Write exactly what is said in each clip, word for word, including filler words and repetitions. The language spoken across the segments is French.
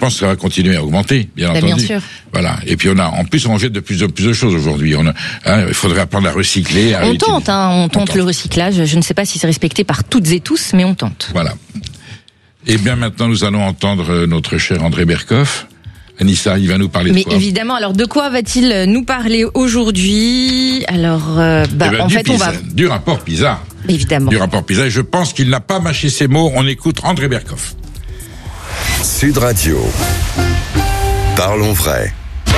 pense que ça va continuer à augmenter, bien bah, entendu. Bien sûr. Voilà. Et puis on a, en plus, on jette de plus en plus de choses aujourd'hui. On a, hein, il faudrait apprendre à recycler. À on réutiliser. tente, hein, on tente, on tente le recyclage. Je ne sais pas si c'est respecté par toutes et tous, mais on tente. Voilà. Et bien maintenant, nous allons entendre notre cher André Berkoff. Anissa, il va nous parler de Mais quoi ? Mais évidemment, alors de quoi va-t-il nous parler aujourd'hui ? Alors, euh, bah, eh ben, en du fait, Pisa, on va... Du rapport PISA. Évidemment. Du rapport PISA, et je pense qu'il n'a pas mâché ses mots. On écoute André Berkoff. Sud Radio. Parlons vrai.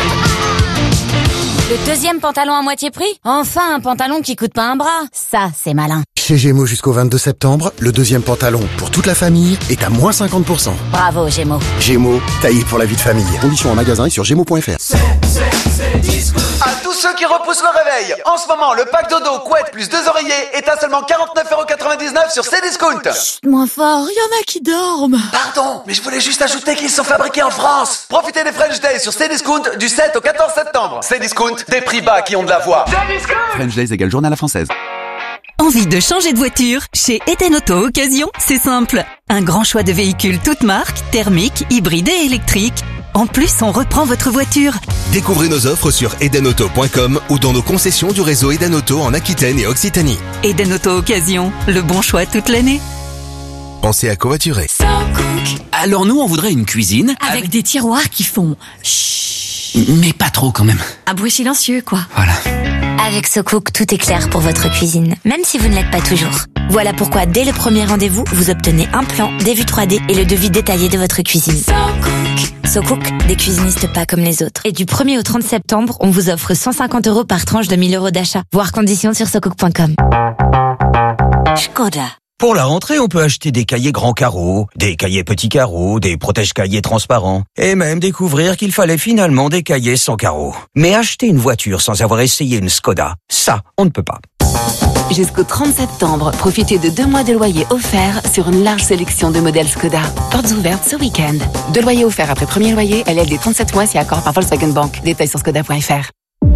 Le deuxième pantalon à moitié prix ? Enfin, un pantalon qui coûte pas un bras. Ça, c'est malin. Chez Gémeaux jusqu'au vingt-deux septembre, le deuxième pantalon pour toute la famille est à moins cinquante pour cent. Bravo, Gémeaux. Gémeaux, taillé pour la vie de famille. Conditions en magasin et sur gémeaux point f r. C'est, c'est, c'est disco. À tous ceux qui repoussent le réveil, en ce moment, le pack dodo, couette plus deux oreillers est à seulement quarante-neuf euros quatre-vingt-dix-neuf sur Cdiscount. Chut, moins fort, il y en a qui dorment. Pardon, mais je voulais juste ajouter qu'ils sont fabriqués en France. Profitez des French Days sur Cdiscount du sept au quatorze septembre. Cdiscount, des prix bas qui ont de la voix. French Days égale journal à la française. Envie de changer de voiture ? Chez Eden Auto Occasion, c'est simple. Un grand choix de véhicules toutes marques, thermiques, hybrides et électriques. En plus, on reprend votre voiture. Découvrez nos offres sur eden auto point com ou dans nos concessions du réseau Eden Auto en Aquitaine et Occitanie. Eden Auto Occasion, le bon choix toute l'année. Pensez à covoiturer. Alors nous, on voudrait une cuisine Avec, avec des tiroirs qui font chut, mais pas trop quand même. Un bruit silencieux, quoi. Voilà. Avec SoCook, tout est clair pour votre cuisine, même si vous ne l'êtes pas toujours. Voilà pourquoi, dès le premier rendez-vous, vous obtenez un plan, des vues trois D et le devis détaillé de votre cuisine. SoCook. SoCook, des cuisinistes pas comme les autres. Et du premier au trente septembre, on vous offre cent cinquante euros par tranche de mille euros d'achat. Voir conditions sur socook point com. Škoda. Pour la rentrée, on peut acheter des cahiers grands carreaux, des cahiers petits carreaux, des protège-cahiers transparents, et même découvrir qu'il fallait finalement des cahiers sans carreaux. Mais acheter une voiture sans avoir essayé une Škoda, ça, on ne peut pas. Jusqu'au trente septembre, profitez de deux mois de loyer offerts sur une large sélection de modèles Škoda. Portes ouvertes ce week-end. Deux loyers offerts après premier loyer, L L D trente-sept mois si accord par Volkswagen Bank. Détails sur škoda point f r.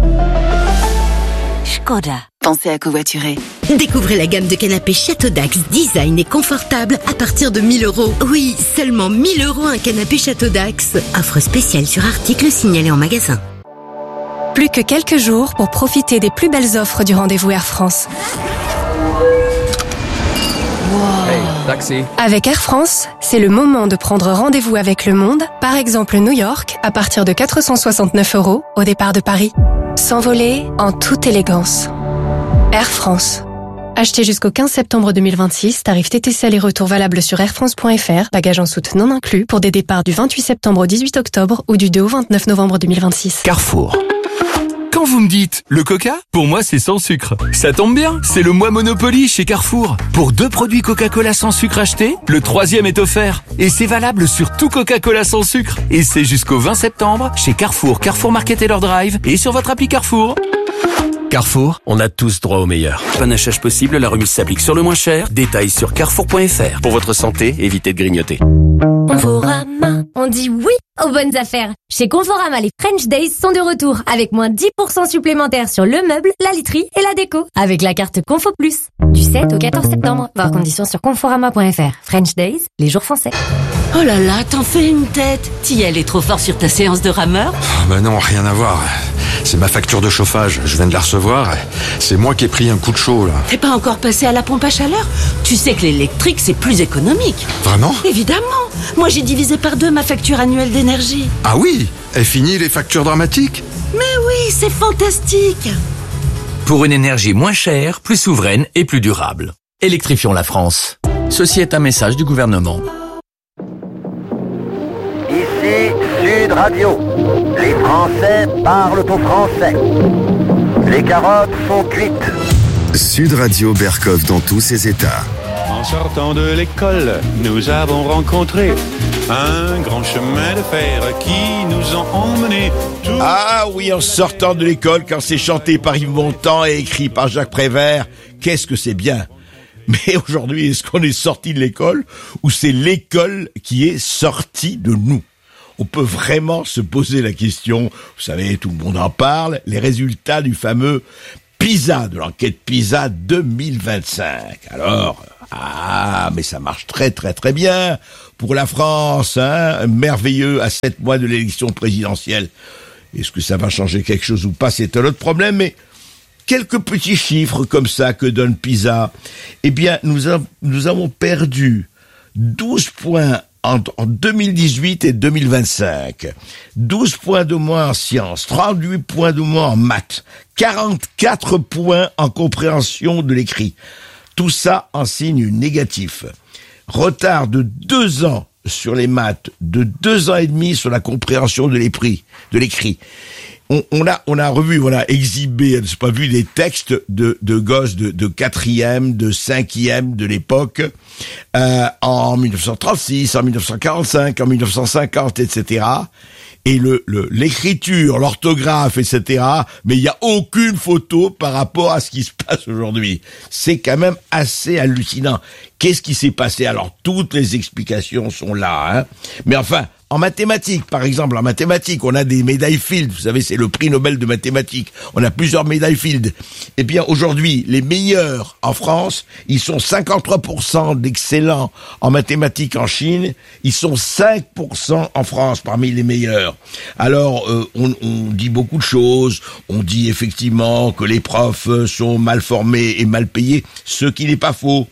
Škoda. Pensez à covoiturer. Découvrez la gamme de canapés Château d'Axe, design et confortable à partir de mille euros. Oui, seulement mille euros un canapé Château d'Axe. Offre spéciale sur article signalé en magasin. Plus que quelques jours pour profiter des plus belles offres du rendez-vous Air France. Wow. Hey, taxi. Avec Air France, c'est le moment de prendre rendez-vous avec le monde, par exemple New York, à partir de quatre cent soixante-neuf euros au départ de Paris. S'envoler en toute élégance. Air France. Achetez jusqu'au quinze septembre deux mille vingt-six, tarif T T C aller-retour valable sur air france point f r, bagages en soute non inclus, pour des départs du vingt-huit septembre au dix-huit octobre ou du deux au vingt-neuf novembre deux mille vingt-six. Carrefour. Quand vous me dites le Coca, pour moi c'est sans sucre. Ça tombe bien, c'est le mois Monopoly chez Carrefour. Pour deux produits Coca-Cola sans sucre achetés, le troisième est offert. Et c'est valable sur tout Coca-Cola sans sucre. Et c'est jusqu'au vingt septembre chez Carrefour, Carrefour Market et leur Drive et sur votre appli Carrefour. Carrefour, on a tous droit au meilleur. Panachage possible, la remise s'applique sur le moins cher. Détails sur carrefour point f r. Pour votre santé, évitez de grignoter. Conforama, on dit oui aux bonnes affaires. Chez Conforama, les French Days sont de retour avec moins dix pour cent supplémentaires sur le meuble, la literie et la déco. Avec la carte Confo Plus. Du sept au quatorze septembre. Voir conditions sur conforama point f r. French Days, les jours français. Oh là là, t'en fais une tête. T'y allais trop fort sur ta séance de rameur? Oh bah non, rien à voir. C'est ma facture de chauffage, je viens de la recevoir. C'est moi qui ai pris un coup de chaud là. T'es pas encore passé à la pompe à chaleur? Tu sais que l'électrique c'est plus économique. Vraiment? Évidemment. Moi j'ai divisé par deux ma facture annuelle d'énergie. Ah oui? Et fini les factures dramatiques? Mais oui, c'est fantastique. Pour une énergie moins chère, plus souveraine et plus durable. Électrifions la France. Ceci est un message du gouvernement. Ici Sud Radio. Les Français parlent au français. Les carottes sont cuites. Sud Radio Berkoff dans tous ses états. En sortant de l'école, nous avons rencontré un grand chemin de fer qui nous a emmenés. Tout... Ah oui, en sortant de l'école, quand c'est chanté par Yves Montand et écrit par Jacques Prévert, qu'est-ce que c'est bien. Mais aujourd'hui, est-ce qu'on est sorti de l'école ou c'est l'école qui est sortie de nous? On peut vraiment se poser la question, vous savez, tout le monde en parle, les résultats du fameux PISA, de l'enquête PISA deux mille vingt-cinq. Alors, ah, mais ça marche très très très bien pour la France, hein, merveilleux à sept mois de l'élection présidentielle. Est-ce que ça va changer quelque chose ou pas, c'est un autre problème, mais quelques petits chiffres comme ça que donne PISA. Eh bien, nous, a, nous avons perdu douze points en, en deux mille dix-huit et deux mille vingt-cinq. douze points de moins en sciences, trente-huit points de moins en maths, quarante-quatre points en compréhension de l'écrit. Tout ça en signe négatif. Retard de deux ans sur les maths, de deux ans et demi sur la compréhension de l'écrit. De l'écrit. On, on a, on a revu, on a exhibé, c'est pas vu des textes de, de gosses de, de quatrième, de cinquième de l'époque, euh, en mille neuf cent trente-six, en mille neuf cent quarante-cinq, en mille neuf cent cinquante, et cetera. Et le, le, l'écriture, l'orthographe, et cetera. Mais il y a aucune photo par rapport à ce qui se passe aujourd'hui. C'est quand même assez hallucinant. Qu'est-ce qui s'est passé? Alors, toutes les explications sont là, hein. Mais enfin, en mathématiques, par exemple, en mathématiques, on a des médailles Fields. Vous savez, c'est le prix Nobel de mathématiques. On a plusieurs médailles Fields. Eh bien, aujourd'hui, les meilleurs en France, ils sont cinquante-trois pour cent d'excellents en mathématiques en Chine. Ils sont cinq pour cent en France, parmi les meilleurs. Alors, euh, on, on dit beaucoup de choses. On dit effectivement que les profs sont mal formés et mal payés, ce qui n'est pas faux.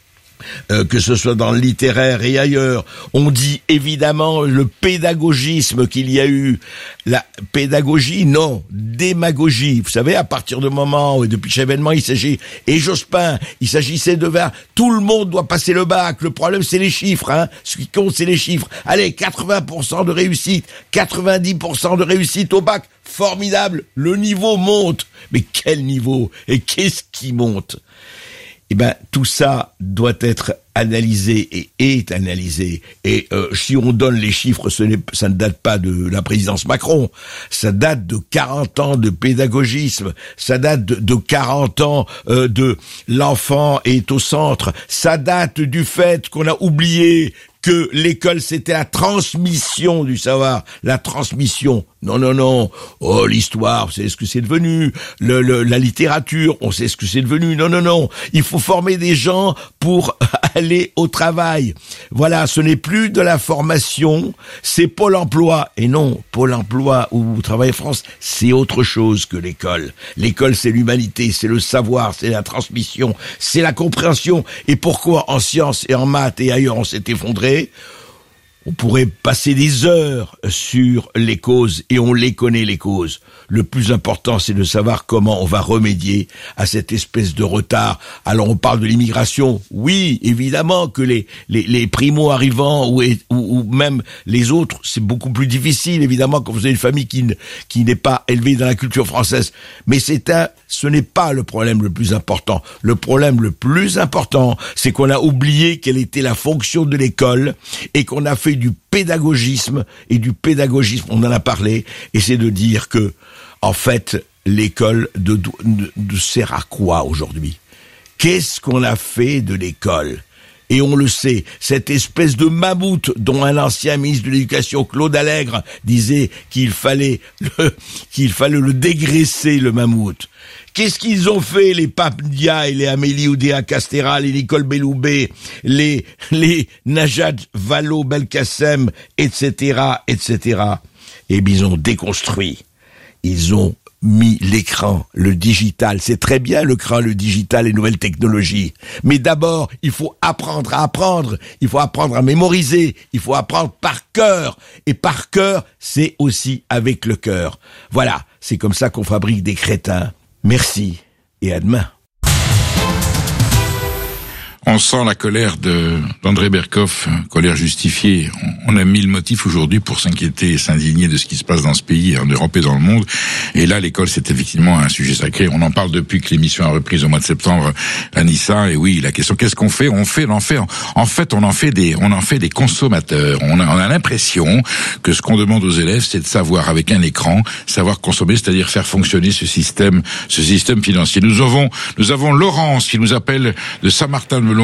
Euh, que ce soit dans le littéraire et ailleurs. On dit évidemment le pédagogisme qu'il y a eu. La pédagogie, non, démagogie. Vous savez, à partir du moment où, depuis Chevènement, il s'agit, et Jospin, il s'agissait de vers, tout le monde doit passer le bac. Le problème, c'est les chiffres, hein. Ce qui compte, c'est les chiffres. Allez, quatre-vingts pour cent de réussite, quatre-vingt-dix pour cent de réussite au bac. Formidable. Le niveau monte. Mais quel niveau? Et qu'est-ce qui monte? Eh ben, tout ça doit être analysé et est analysé. Et euh, si on donne les chiffres, ce n'est, ça ne date pas de la présidence Macron. Ça date de quarante ans de pédagogisme. Ça date de, de quarante ans euh, de l'enfant est au centre. Ça date du fait qu'on a oublié que l'école, c'était la transmission du savoir. La transmission. Non, non, non. Oh, l'histoire, vous savez ce que c'est devenu. Le, le, la littérature, on sait ce que c'est devenu. Non, non, non. Il faut former des gens pour aller au travail. Voilà, ce n'est plus de la formation, c'est Pôle emploi. Et non, Pôle emploi ou Travail France, c'est autre chose que l'école. L'école, c'est l'humanité, c'est le savoir, c'est la transmission, c'est la compréhension. Et pourquoi en sciences et en maths et ailleurs on s'est effondré? On pourrait passer des heures sur les causes, et on les connaît, les causes. Le plus important, c'est de savoir comment on va remédier à cette espèce de retard. Alors, on parle de l'immigration. Oui, évidemment que les, les, les primo-arrivants ou, ou, ou même les autres, c'est beaucoup plus difficile, évidemment, quand vous avez une famille qui, ne, qui n'est pas élevée dans la culture française. Mais c'est un, ce n'est pas le problème le plus important. Le problème le plus important, c'est qu'on a oublié quelle était la fonction de l'école et qu'on a fait du pédagogisme, et du pédagogisme, on en a parlé, et c'est de dire que, en fait, l'école de, de, de sert à quoi aujourd'hui? Qu'est-ce qu'on a fait de l'école? Et on le sait, cette espèce de mammouth dont un ancien ministre de l'Éducation, Claude Allègre, disait qu'il fallait le, qu'il fallait le dégraisser, le mammouth. Qu'est-ce qu'ils ont fait, les Pape Dia et les Amélie Oudéa Castéra, les Nicole Belloubet, les, les Najat Vallaud-Belkacem, et cetera, et cetera. Eh bien, ils ont déconstruit. Ils ont mis l'écran, le digital. C'est très bien l'écran, le digital, les nouvelles technologies. Mais d'abord, il faut apprendre à apprendre. Il faut apprendre à mémoriser. Il faut apprendre par cœur. Et par cœur, c'est aussi avec le cœur. Voilà. C'est comme ça qu'on fabrique des crétins. Merci et à demain. On sent la colère de d'André Berkoff, colère justifiée. On a mille motifs aujourd'hui pour s'inquiéter et s'indigner de ce qui se passe dans ce pays, en Europe et dans le monde. Et là, l'école, c'est effectivement un sujet sacré. On en parle depuis que l'émission a repris au mois de septembre, Anissa. Et oui, la question, qu'est-ce qu'on fait? On fait, on en fait. En fait, on en fait des, on en fait des consommateurs. On a, on a l'impression que ce qu'on demande aux élèves, c'est de savoir avec un écran, savoir consommer, c'est-à-dire faire fonctionner ce système, ce système financier. Nous avons, nous avons Laurence qui nous appelle de Saint-Martin-de-Melon.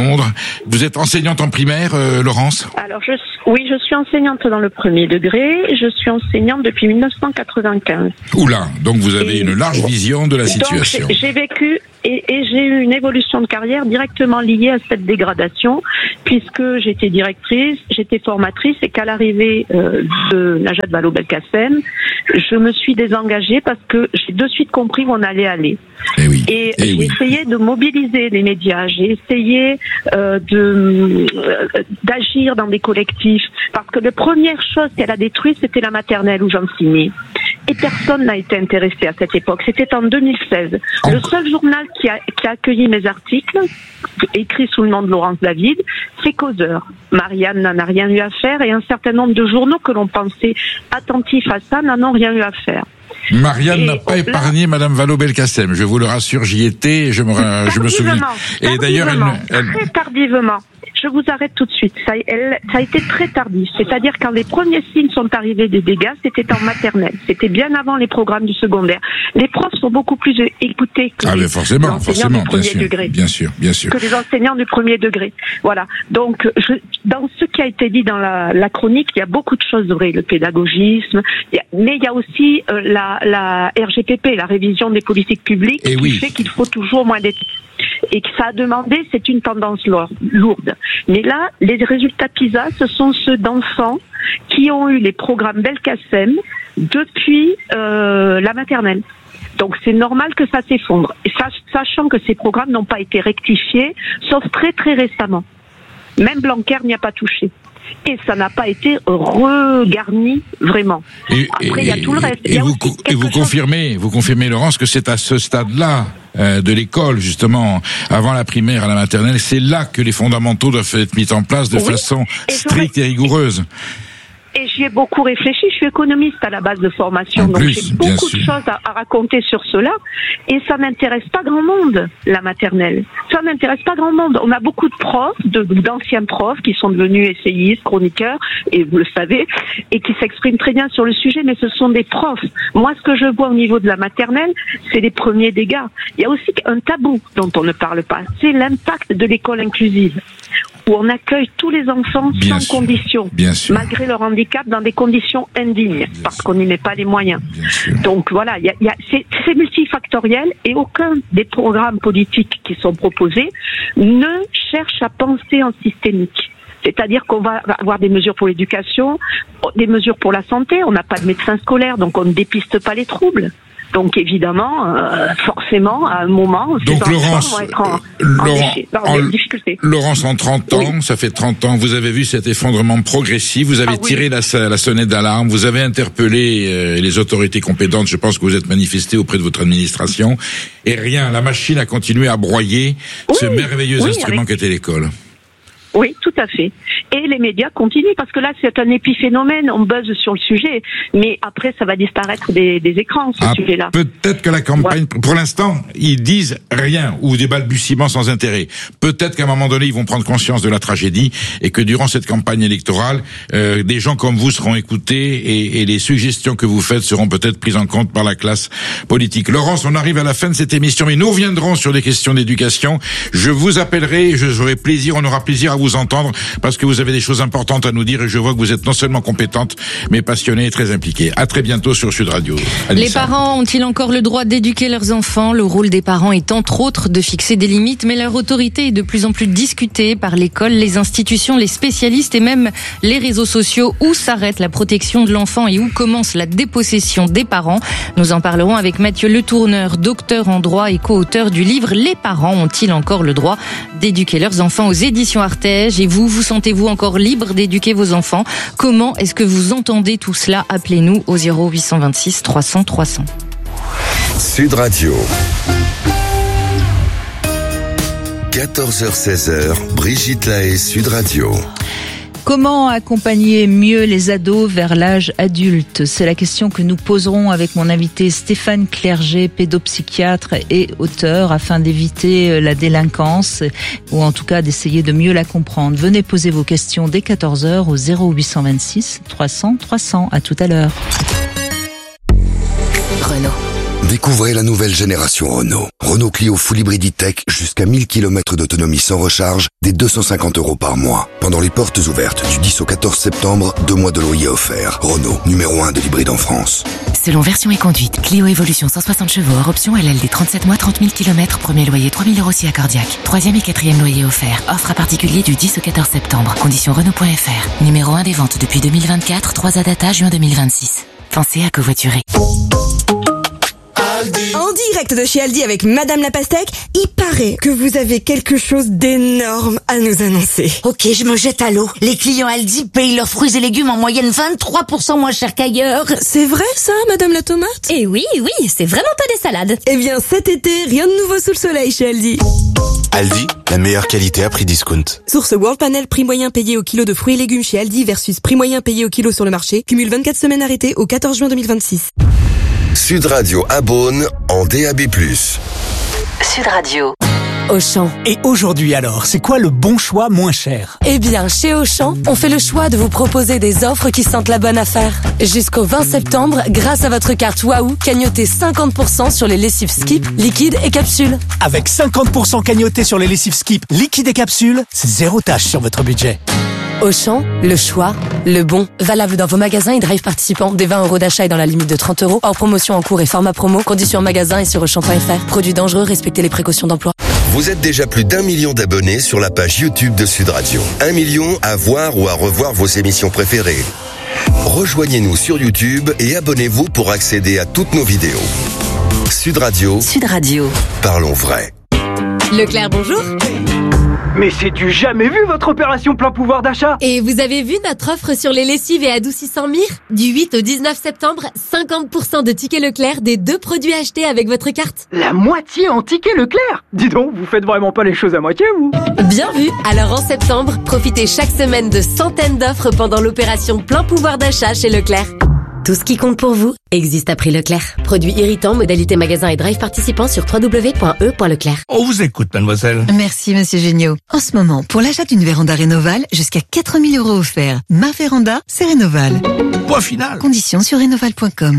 Londres. Vous êtes enseignante en primaire, euh, Laurence ? Alors, je, oui, je suis enseignante dans le premier degré. Je suis enseignante depuis mille neuf cent quatre-vingt-quinze. Oula, donc vous avez Et, une large vision de la situation. Donc, j'ai, j'ai vécu et, et j'ai eu une évolution de carrière directement liée à cette dégradation, puisque j'étais directrice, j'étais formatrice, et qu'à l'arrivée euh, de Najat Vallaud-Belkacem, je me suis désengagée parce que j'ai de suite compris où on allait aller. Et, oui. et et j'ai oui. essayé de mobiliser les médias, j'ai essayé euh, de euh, d'agir dans des collectifs, parce que la première chose qu'elle a détruite, c'était la maternelle où j'enseignais. Et personne n'a été intéressé à cette époque. C'était en deux mille seize. Le seul journal qui a, qui a accueilli mes articles, écrits sous le nom de Laurence David, c'est Causeur. Marianne n'en a rien eu à faire, et un certain nombre de journaux que l'on pensait attentifs à ça n'en ont rien eu à faire. Marianne Et n'a pas là, épargné Madame Vallaud-Belkacem. Je vous le rassure, j'y étais, je me, je me souviens. Et d'ailleurs, elle, elle... très tardivement. Je vous arrête tout de suite. Ça, elle, ça a été très tardif. C'est-à-dire quand les premiers signes sont arrivés des dégâts, c'était en maternelle. C'était bien avant les programmes du secondaire. Les profs sont beaucoup plus écoutés que ah, les mais forcément, enseignants forcément, du premier bien sûr, degré. Bien sûr, bien sûr. Que les enseignants du premier degré. Voilà. Donc, je, dans ce qui a été dit dans la, la chronique, il y a beaucoup de choses vraies. Le pédagogisme, il y a, mais il y a aussi euh, la, la R G P P, la révision des politiques publiques, Et qui oui. fait qu'il faut toujours moins d'études. Et que ça a demandé, c'est une tendance lourde. Mais là, les résultats PISA, ce sont ceux d'enfants qui ont eu les programmes Belkacem depuis euh, la maternelle. Donc c'est normal que ça s'effondre. Et sachant que ces programmes n'ont pas été rectifiés, sauf très très récemment. Même Blanquer n'y a pas touché. Et ça n'a pas été regarni vraiment. Et, Après, il y a tout le reste. Et, et vous, et vous confirmez, vous confirmez, Laurence, que c'est à ce stade-là euh, de l'école, justement, avant la primaire à la maternelle, c'est là que les fondamentaux doivent être mis en place de oui. façon et stricte et rigoureuse. Et j'y ai beaucoup réfléchi. Je suis économiste à la base de formation, En donc plus, j'ai bien beaucoup de sûr. choses à, à raconter sur cela. Et ça n'intéresse pas grand monde, la maternelle. Ça n'intéresse pas grand monde. On a beaucoup de profs, de, d'anciens profs qui sont devenus essayistes, chroniqueurs, et vous le savez, et qui s'expriment très bien sur le sujet, mais ce sont des profs. Moi, ce que je vois au niveau de la maternelle, c'est les premiers dégâts. Il y a aussi un tabou dont on ne parle pas. C'est l'impact de l'école inclusive, où on accueille tous les enfants Bien sans sûr. condition, Bien sûr. malgré leur handicap, dans des conditions indignes, parce qu'on n'y met pas les moyens. Donc voilà, y a, y a, c'est, c'est multifactoriel, et aucun des programmes politiques qui sont proposés ne cherche à penser en systémique. C'est-à-dire qu'on va avoir des mesures pour l'éducation, des mesures pour la santé, on n'a pas de médecin scolaire, donc on ne dépiste pas les troubles. Donc évidemment, euh, forcément, à un moment, ces Donc, enfants Laurence, vont être en, euh, en, Laurent, défi- en en- difficulté. Laurence, en trente ans, ça fait trente ans, vous avez vu cet effondrement progressif, vous avez Ah oui. tiré la, la sonnette d'alarme, vous avez interpellé euh, les autorités compétentes, je pense que vous êtes manifesté auprès de votre administration, et rien, la machine a continué à broyer ce merveilleux oui, instrument avec- qu'était l'école. Oui, tout à fait. Et les médias continuent, parce que là, c'est un épiphénomène, on buzz sur le sujet, mais après, ça va disparaître des, des écrans, ce Ah, sujet-là. peut-être que la campagne, pour l'instant, ils disent rien, ou des balbutiements sans intérêt. Peut-être qu'à un moment donné, ils vont prendre conscience de la tragédie, et que durant cette campagne électorale, euh, des gens comme vous seront écoutés, et, et les suggestions que vous faites seront peut-être prises en compte par la classe politique. Laurence, on arrive à la fin de cette émission, mais nous reviendrons sur des questions d'éducation. Je vous appellerai, et j'aurai plaisir, on aura plaisir à vous entendre, parce que vous avez des choses importantes à nous dire, et je vois que vous êtes non seulement compétente, mais passionnée et très impliquée. À très bientôt sur Sud Radio. Les Anissa. parents ont-ils encore le droit d'éduquer leurs enfants ? Le rôle des parents est entre autres de fixer des limites, mais leur autorité est de plus en plus discutée par l'école, les institutions, les spécialistes et même les réseaux sociaux. Où s'arrête la protection de l'enfant et où commence la dépossession des parents ? Nous en parlerons avec Mathieu Letourneur, docteur en droit et co-auteur du livre « Les parents ont-ils encore le droit d'éduquer leurs enfants » aux éditions Artege. Et vous, vous sentez-vous encore libre d'éduquer vos enfants ? Comment est-ce que vous entendez tout cela ? Appelez-nous au zéro huit cent vingt-six trois cents trois cents. Sud Radio. quatorze heures seize, Brigitte Lahaie, Sud Radio. Comment accompagner mieux les ados vers l'âge adulte ? C'est la question que nous poserons avec mon invité Stéphane Clerget, pédopsychiatre et auteur, afin d'éviter la délinquance ou en tout cas d'essayer de mieux la comprendre. Venez poser vos questions dès quatorze heures au zéro huit cent vingt-six trois cents trois cents. À tout à l'heure. Renault. Découvrez la nouvelle génération Renault. Renault Clio Full Hybrid E-Tech jusqu'à mille kilomètres d'autonomie sans recharge, dès deux cent cinquante euros par mois. Pendant les portes ouvertes du dix au quatorze septembre, deux mois de loyer offerts. Renault, numéro un de l'hybride en France. Selon version et conduite, Clio Evolution cent soixante chevaux hors option L L D trente-sept mois, trente mille kilomètres, premier loyer trois mille euros si accordiaque. Troisième et quatrième loyer offert. Offre à particulier du dix au quatorze septembre. Conditions Renault point F R. Numéro un des ventes depuis deux mille vingt-quatre, trois à data juin deux mille vingt-six. Pensez à covoiturer. En direct de chez Aldi avec Madame la Pastèque, il paraît que vous avez quelque chose d'énorme à nous annoncer. Ok, je me jette à l'eau. Les clients Aldi payent leurs fruits et légumes en moyenne vingt-trois pour cent moins cher qu'ailleurs. C'est vrai ça, Madame la Tomate? Eh oui, oui, c'est vraiment pas des salades. Eh bien cet été, rien de nouveau sous le soleil chez Aldi. Aldi, la meilleure qualité à prix discount. Source World Panel, prix moyen payé au kilo de fruits et légumes chez Aldi versus prix moyen payé au kilo sur le marché. Cumule vingt-quatre semaines arrêtées au quatorze juin deux mille vingt-six. Sud Radio à Beaune en D A B plus. Sud Radio. Auchan. Et aujourd'hui alors, c'est quoi le bon choix moins cher? Eh bien, chez Auchan, on fait le choix de vous proposer des offres qui sentent la bonne affaire. Jusqu'au vingt septembre, grâce à votre carte Wahoo, cagnotez cinquante pour cent sur les lessives Skip, liquide et capsules. Avec cinquante pour cent cagnoté sur les lessives Skip, liquide et capsules, c'est zéro tâche sur votre budget. Auchan, le choix, le bon. Valable dans vos magasins et drive participants. Des vingt euros d'achat et dans la limite de trente euros. Hors promotion en cours et format promo. Conditions en magasin et sur auchan point F R. Produits dangereux, respectez les précautions d'emploi. Vous êtes déjà plus d'un million d'abonnés sur la page YouTube de Sud Radio. Un million à voir ou à revoir vos émissions préférées. Rejoignez-nous sur YouTube et abonnez-vous pour accéder à toutes nos vidéos. Sud Radio. Sud Radio. Parlons vrai. Leclerc, bonjour. Mais c'est du jamais vu votre opération plein pouvoir d'achat. Et vous avez vu notre offre sur les lessives et adoucissants Mire? Du huit au dix-neuf septembre, cinquante pour cent de tickets Leclerc des deux produits achetés avec votre carte. La moitié en tickets Leclerc? Dis donc, vous faites vraiment pas les choses à moitié, vous? Bien vu. Alors en septembre, profitez chaque semaine de centaines d'offres pendant l'opération plein pouvoir d'achat chez Leclerc. Tout ce qui compte pour vous existe à prix Leclerc. Produits irritants, modalité magasin et drive participants sur w w w point e point leclerc. On vous écoute, mademoiselle. Merci, monsieur Géniaud. En ce moment, pour l'achat d'une véranda Rénoval, jusqu'à quatre mille euros offerts. Ma véranda, c'est Rénoval. Point final. Conditions sur rénoval point com.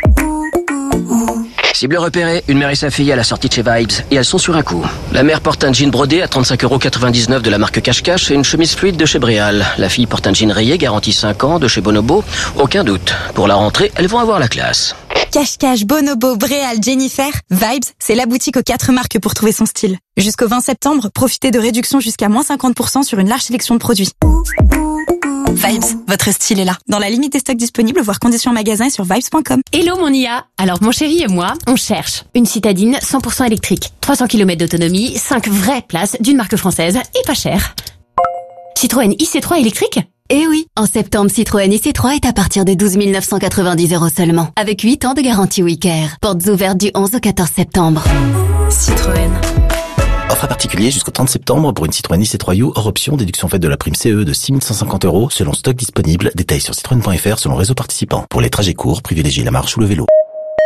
Cible repérée, une mère et sa fille à la sortie de chez Vibes, et elles sont sur un coup. La mère porte un jean brodé à trente-cinq euros quatre-vingt-dix-neuf de la marque Cache-Cache et une chemise fluide de chez Bréal. La fille porte un jean rayé, garantie cinq ans, de chez Bonobo. Aucun doute. Pour la rentrée, elles vont avoir la classe. Cache-Cache, Bonobo, Bréal, Jennifer, Vibes, c'est la boutique aux quatre marques pour trouver son style. Jusqu'au vingt septembre, profitez de réductions jusqu'à moins cinquante pour cent sur une large sélection de produits. Vibes, votre style est là. Dans la limite des stocks disponibles, voir conditions en magasin et sur vibes point com. Hello mon I A. Alors mon chéri et moi, on cherche une citadine cent pour cent électrique, trois cents kilomètres d'autonomie, cinq vraies places d'une marque française et pas cher. Citroën I C trois électrique? Eh oui, en septembre, Citroën I C trois est à partir de douze mille neuf cent quatre-vingt-dix euros seulement, avec huit ans de garantie WeCare. Portes ouvertes du onze au quatorze septembre. Citroën. Offre à particulier jusqu'au trente septembre pour une Citroën I C trois U hors option, déduction faite de la prime C E de six mille cent cinquante euros selon stock disponible. Détails sur citroën point F R selon réseau participant. Pour les trajets courts, privilégiez la marche ou le vélo.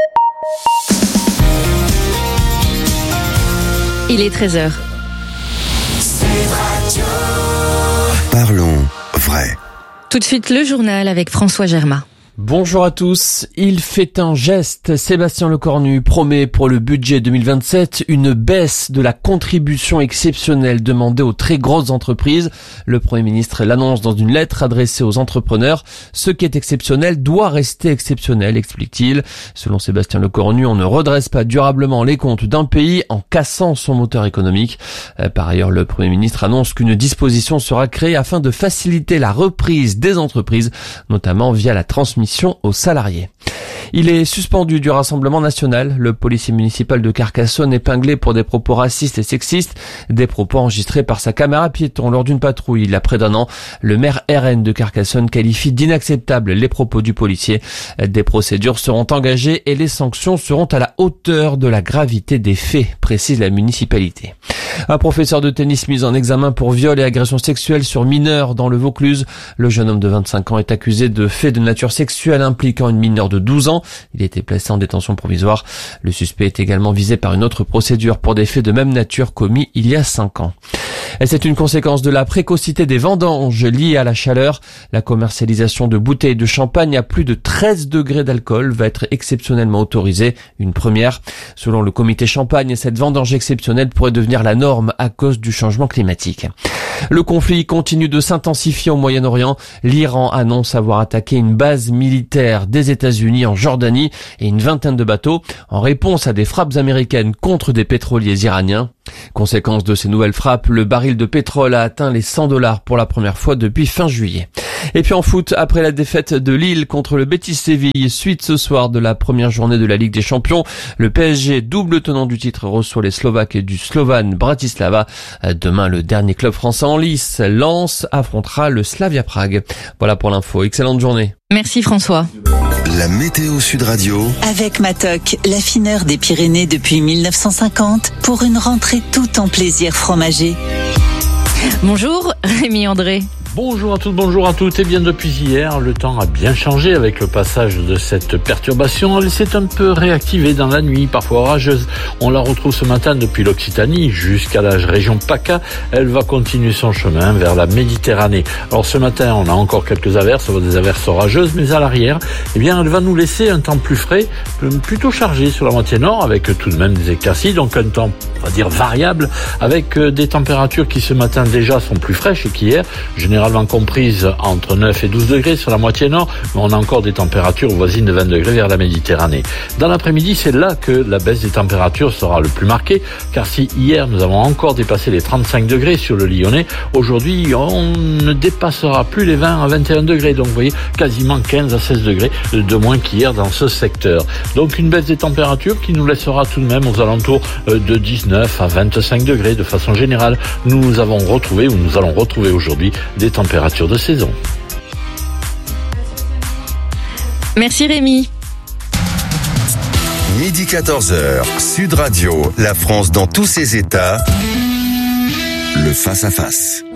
Il est treize heures. Parlons vrai. Tout de suite, le journal avec François Germain. Bonjour à tous. Il fait un geste. Sébastien Lecornu promet pour le budget deux mille vingt-sept une baisse de la contribution exceptionnelle demandée aux très grosses entreprises. Le Premier ministre l'annonce dans une lettre adressée aux entrepreneurs. Ce qui est exceptionnel doit rester exceptionnel, explique-t-il. Selon Sébastien Lecornu, on ne redresse pas durablement les comptes d'un pays en cassant son moteur économique. Par ailleurs, le Premier ministre annonce qu'une disposition sera créée afin de faciliter la reprise des entreprises, notamment via la transmission aux salariés. Il est suspendu du Rassemblement national. Le policier municipal de Carcassonne épinglé pour des propos racistes et sexistes, des propos enregistrés par sa caméra piéton lors d'une patrouille il y a près d'un an. Le maire R N de Carcassonne qualifie d'inacceptables les propos du policier. Des procédures seront engagées et les sanctions seront à la hauteur de la gravité des faits, précise la municipalité. Un professeur de tennis mis en examen pour viol et agression sexuelle sur mineur dans le Vaucluse. Le jeune homme de vingt-cinq ans est accusé de faits de nature sexuelle impliquant une mineure de douze ans. Il a été placé en détention provisoire. Le suspect est également visé par une autre procédure pour des faits de même nature commis il y a cinq ans. Et c'est une conséquence de la précocité des vendanges liées à la chaleur. La commercialisation de bouteilles de champagne à plus de treize degrés d'alcool va être exceptionnellement autorisée. Une première. Selon le comité champagne, cette vendange exceptionnelle pourrait devenir la norme à cause du changement climatique. Le conflit continue de s'intensifier au Moyen-Orient. L'Iran annonce avoir attaqué une base militaire des États-Unis en Jordanie et une vingtaine de bateaux en réponse à des frappes américaines contre des pétroliers iraniens. Conséquence de ces nouvelles frappes, le baril de pétrole a atteint les cent dollars pour la première fois depuis fin juillet. Et puis en foot, après la défaite de Lille contre le Betis Séville, suite ce soir de la première journée de la Ligue des Champions, le P S G, double tenant du titre, reçoit les Slovaques et du Slovan Bratislava. Demain, le dernier club français en lice, Lens, affrontera le Slavia Prague. Voilà pour l'info. Excellente journée. Merci François. La météo Sud Radio. Avec Matok, l'affineur des Pyrénées depuis mille neuf cent cinquante, pour une rentrée tout en plaisir fromager. Bonjour Rémi André. Bonjour à toutes, bonjour à toutes. Et bien depuis hier, le temps a bien changé avec le passage de cette perturbation. Elle s'est un peu réactivée dans la nuit, parfois orageuse. On la retrouve ce matin depuis l'Occitanie jusqu'à la région PACA. Elle va continuer son chemin vers la Méditerranée. Alors ce matin, on a encore quelques averses, des averses orageuses, mais à l'arrière, eh bien, elle va nous laisser un temps plus frais, plutôt chargé sur la moitié nord, avec tout de même des éclaircies, donc un temps, on va dire, variable, avec des températures qui ce matin déjà sont plus fraîches qu'hier, généralement comprise entre neuf et douze degrés sur la moitié nord, mais on a encore des températures voisines de vingt degrés vers la Méditerranée. Dans l'après-midi, c'est là que la baisse des températures sera le plus marquée, car si hier nous avons encore dépassé les trente-cinq degrés sur le Lyonnais, aujourd'hui on ne dépassera plus les vingt à vingt et un degrés, donc vous voyez quasiment quinze à seize degrés de moins qu'hier dans ce secteur. Donc une baisse des températures qui nous laissera tout de même aux alentours de dix-neuf à vingt-cinq degrés de façon générale. Nous avons retrouvé, ou nous allons retrouver aujourd'hui, des température de saison. Merci Rémi. Midi quatorze heures, Sud Radio, la France dans tous ses états, le face à face.